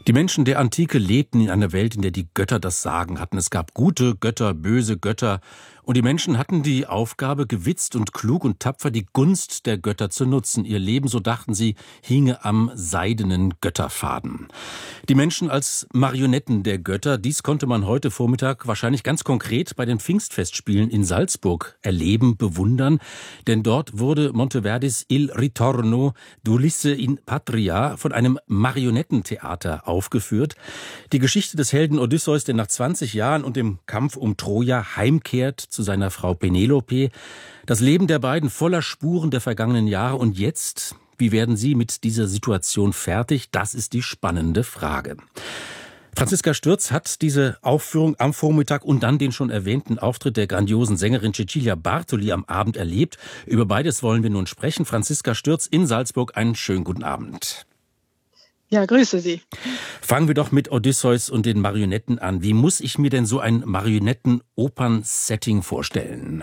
Die Menschen der Antike lebten in einer Welt, in der die Götter das Sagen hatten. Es gab gute Götter, böse Götter. Und die Menschen hatten die Aufgabe, gewitzt und klug und tapfer die Gunst der Götter zu nutzen. Ihr Leben, so dachten sie, hinge am seidenen Götterfaden. Die Menschen als Marionetten der Götter, dies konnte man heute Vormittag wahrscheinlich ganz konkret bei den Pfingstfestspielen in Salzburg erleben, bewundern. Denn dort wurde Monteverdis Il Ritorno d'Ulisse in Patria von einem Marionettentheater aufgeführt. Die Geschichte des Helden Odysseus, der nach 20 Jahren und dem Kampf um Troja heimkehrt zu seiner Frau Penelope. Das Leben der beiden voller Spuren der vergangenen Jahre. Und jetzt, wie werden sie mit dieser Situation fertig? Das ist die spannende Frage. Franziska Stürz hat diese Aufführung am Vormittag und dann den schon erwähnten Auftritt der grandiosen Sängerin Cecilia Bartoli am Abend erlebt. Über beides wollen wir nun sprechen. Franziska Stürz in Salzburg, einen schönen guten Abend. Ja, grüße Sie. Fangen wir doch mit Odysseus und den Marionetten an. Wie muss ich mir denn so ein Marionetten-Opern-Setting vorstellen?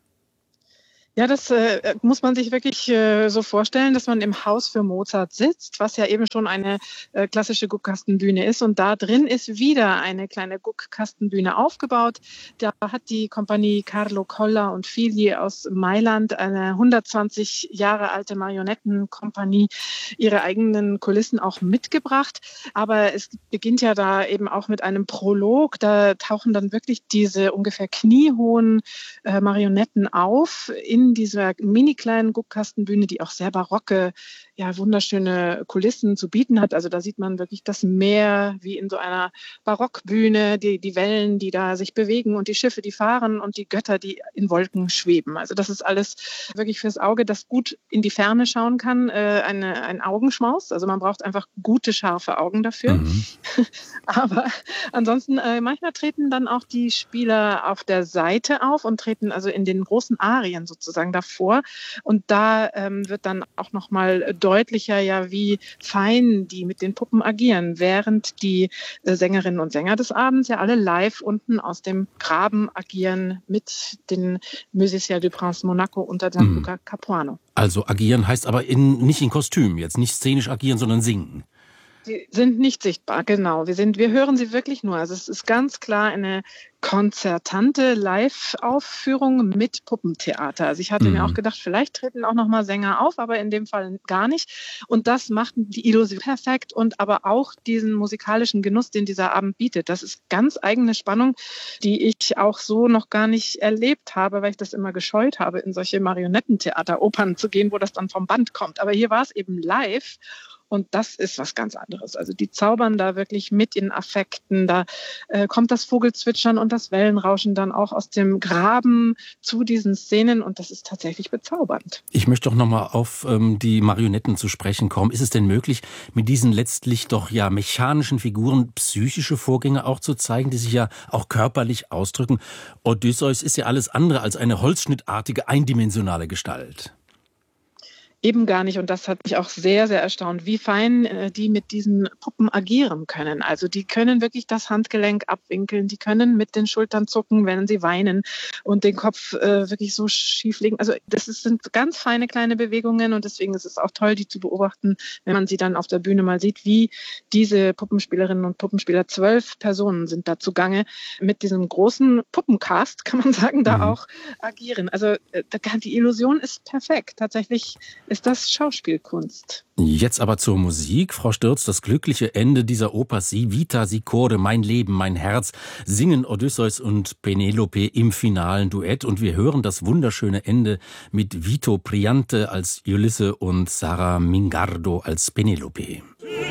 Ja, das muss man sich wirklich so vorstellen, dass man im Haus für Mozart sitzt, was ja eben schon eine klassische Guckkastenbühne ist. Und da drin ist wieder eine kleine Guckkastenbühne aufgebaut. Da hat die Kompanie Carlo Colla und Figli aus Mailand, eine 120 Jahre alte Marionettenkompanie, ihre eigenen Kulissen auch mitgebracht. Aber es beginnt ja da eben auch mit einem Prolog. Da tauchen dann wirklich diese ungefähr kniehohen Marionetten auf in dieser mini kleinen Guckkastenbühne, die auch sehr barocke, ja, wunderschöne Kulissen zu bieten hat. Also da sieht man wirklich das Meer wie in so einer Barockbühne, die Wellen, die da sich bewegen und die Schiffe, die fahren und die Götter, die in Wolken schweben. Also das ist alles wirklich fürs Auge, das gut in die Ferne schauen kann, ein Augenschmaus. Also man braucht einfach gute, scharfe Augen dafür. Aber ansonsten, manchmal treten dann auch die Spieler auf der Seite auf und treten also in den großen Arien sozusagen davor. Und da wird dann auch nochmal deutlicher, ja, wie fein die mit den Puppen agieren, während die Sängerinnen und Sänger des Abends ja alle live unten aus dem Graben agieren mit den Musiciens du Prince Monaco unter Gianluca Capuano. Also agieren heißt aber nicht in Kostüm, jetzt nicht szenisch agieren, sondern singen. Sie sind nicht sichtbar, genau. Wir hören sie wirklich nur. Also es ist ganz klar eine konzertante Live-Aufführung mit Puppentheater. Also ich hatte mir auch gedacht, vielleicht treten auch noch mal Sänger auf, aber in dem Fall gar nicht. Und das macht die Illusion perfekt und aber auch diesen musikalischen Genuss, den dieser Abend bietet. Das ist ganz eigene Spannung, die ich auch so noch gar nicht erlebt habe, weil ich das immer gescheut habe, in solche Marionettentheater-Opern zu gehen, wo das dann vom Band kommt. Aber hier war es eben live. Und das ist was ganz anderes. Also die zaubern da wirklich mit in Affekten. Da kommt das Vogelzwitschern und das Wellenrauschen dann auch aus dem Graben zu diesen Szenen. Und das ist tatsächlich bezaubernd. Ich möchte doch nochmal auf die Marionetten zu sprechen kommen. Ist es denn möglich, mit diesen letztlich doch ja mechanischen Figuren psychische Vorgänge auch zu zeigen, die sich ja auch körperlich ausdrücken? Odysseus ist ja alles andere als eine holzschnittartige, eindimensionale Gestalt. Eben gar nicht. Und das hat mich auch sehr, sehr erstaunt, wie fein die mit diesen Puppen agieren können. Also die können wirklich das Handgelenk abwinkeln, die können mit den Schultern zucken, wenn sie weinen und den Kopf wirklich so schief legen. Also sind ganz feine kleine Bewegungen und deswegen ist es auch toll, die zu beobachten, wenn man sie dann auf der Bühne mal sieht, wie diese Puppenspielerinnen und Puppenspieler, 12 Personen sind da zugange, mit diesem großen Puppencast, kann man sagen, da auch agieren. Also die Illusion ist perfekt. Tatsächlich ist das Schauspielkunst. Jetzt aber zur Musik. Frau Stürz, das glückliche Ende dieser Oper Si Vita Si Corde, mein Leben, mein Herz, singen Odysseus und Penelope im finalen Duett. Und wir hören das wunderschöne Ende mit Vito Priante als Ulisse und Sara Mingardo als Penelope.